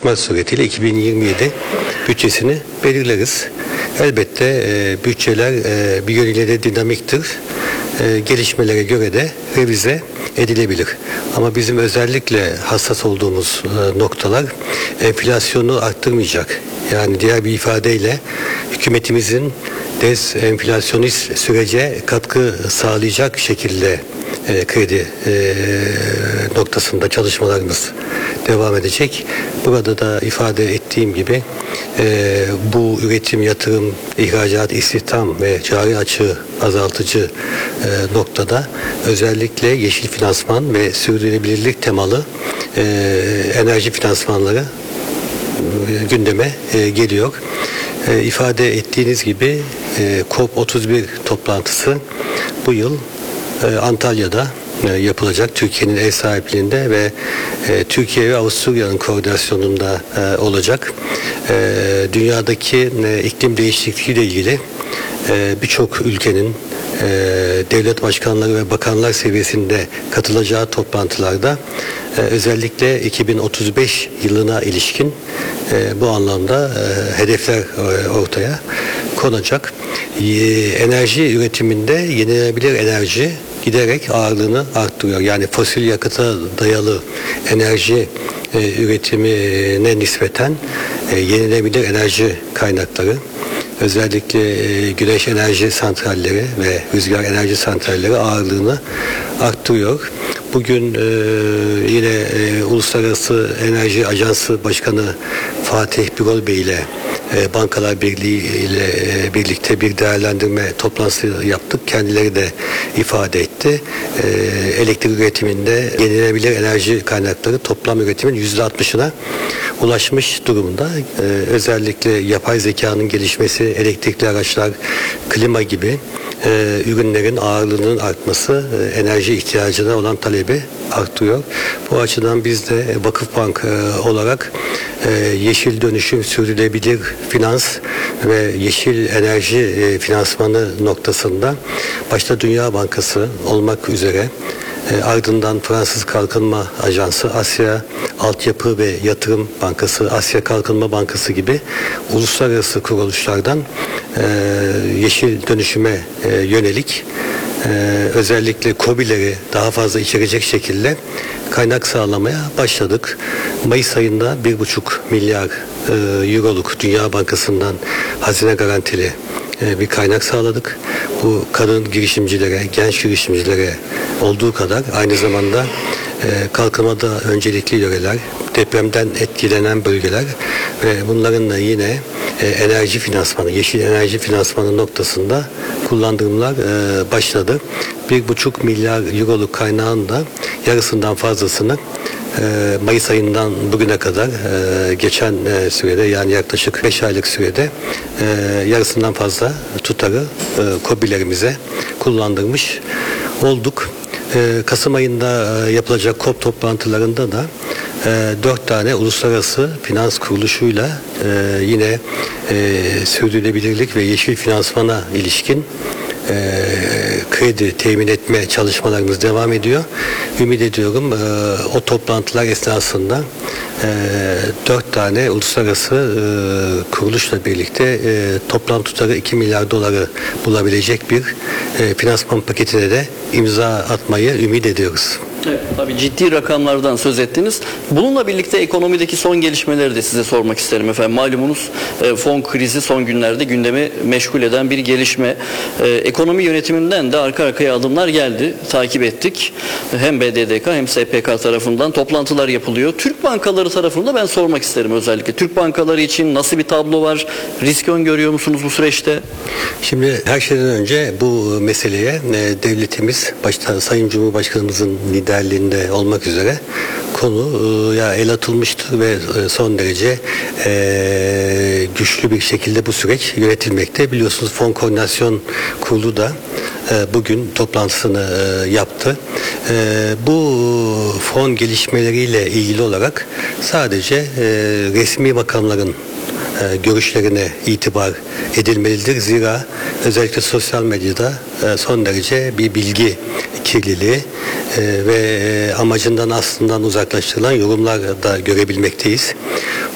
çalışma suretiyle 2027 bütçesini belirleriz. Elbette bütçeler bir yönüyle de dinamiktir. Gelişmelere göre de revize edilebilir. Ama bizim özellikle hassas olduğumuz noktalar enflasyonu arttırmayacak. Yani diğer bir ifadeyle hükümetimizin dezenflasyonist sürece katkı sağlayacak şekilde kredi noktasında çalışmalarımız devam edecek. Burada da ifade ettiğim gibi bu üretim, yatırım, ihracat, istihdam ve cari açığı azaltıcı noktada özellikle yeşil finansman ve sürdürülebilirlik temalı enerji finansmanları gündeme geliyor. İfade ettiğiniz gibi COP31 toplantısı bu yıl Antalya'da yapılacak, Türkiye'nin ev sahipliğinde ve Türkiye ve Avusturya'nın koordinasyonunda olacak. Dünyadaki iklim değişikliği ile ilgili birçok ülkenin devlet başkanları ve bakanlar seviyesinde katılacağı toplantılarda özellikle 2035 yılına ilişkin bu anlamda hedefler ortaya konacak. Enerji üretiminde yenilenebilir enerji giderek ağırlığını arttırıyor. Yani fosil yakıta dayalı enerji üretimine nispeten yenilenebilir enerji kaynakları, özellikle güneş enerji santralleri ve rüzgar enerji santralleri ağırlığını arttırıyor. Bugün yine Uluslararası Enerji Ajansı Başkanı Fatih Birol Bey ile Bankalar Birliği ile birlikte bir değerlendirme toplantısı yaptık. Kendileri de ifade etti. Elektrik üretiminde yenilenebilir enerji kaynakları toplam üretimin %60'ına ulaşmış durumda. Özellikle yapay zekanın gelişmesi, elektrikli araçlar, klima gibi ürünlerin ağırlığının artması enerji ihtiyacına olan talebi arttırıyor. Bu açıdan biz de Vakıfbank olarak yeşil dönüşüm, sürdürülebilir finans ve yeşil enerji finansmanı noktasında başta Dünya Bankası olmak üzere ardından Fransız Kalkınma Ajansı, Asya Altyapı ve Yatırım Bankası, Asya Kalkınma Bankası gibi uluslararası kuruluşlardan yeşil dönüşüme yönelik özellikle KOBİ'leri daha fazla içerecek şekilde kaynak sağlamaya başladık. Mayıs ayında 1,5 milyar euroluk Dünya Bankası'ndan hazine garantili bir kaynak sağladık. Bu kadın girişimcilere, genç girişimcilere olduğu kadar aynı zamanda kalkınmada öncelikli yöreler, depremden etkilenen bölgeler ve bunların da yine enerji finansmanı, yeşil enerji finansmanı noktasında kullandırımlar başladı. 1,5 milyar euroluk kaynağın da yarısından fazlasını Mayıs ayından bugüne kadar geçen sürede, yani yaklaşık 5 aylık sürede yarısından fazla tutarı KOBİ'lerimize kullandırmış olduk. Kasım ayında yapılacak COP toplantılarında da 4 tane uluslararası finans kuruluşuyla yine sürdürülebilirlik ve yeşil finansmana ilişkin kredi temin etme çalışmalarımız devam ediyor. Ümit ediyorum o toplantılar esnasında 4 tane uluslararası kuruluşla birlikte toplam tutarı 2 milyar doları bulabilecek bir finansman paketine de imza atmayı ümit ediyoruz. Evet, tabii ciddi rakamlardan söz ettiniz. Bununla birlikte ekonomideki son gelişmeleri de size sormak isterim efendim. Malumunuz fon krizi son günlerde gündemi meşgul eden bir gelişme. Ekonomi yönetiminden de arka arkaya adımlar geldi. Takip ettik. Hem BDDK hem SPK tarafından toplantılar yapılıyor. Türk bankaları tarafında ben sormak isterim özellikle. Türk bankaları için nasıl bir tablo var? Risk öngörüyor musunuz bu süreçte? Şimdi her şeyden önce bu meseleye devletimiz başta Sayın Cumhurbaşkanımızın liderliğinde olmak üzere konuya el atılmıştır ve son derece güçlü bir şekilde bu süreç yönetilmekte. Biliyorsunuz Fon Koordinasyon Kurulu da bugün toplantısını yaptı. Bu fon gelişmeleriyle ilgili olarak sadece resmi makamların görüşlerine itibar edilmelidir. Zira özellikle sosyal medyada son derece bir bilgi kirliliği ve amacından aslında uzaklaştırılan yorumlar da görebilmekteyiz.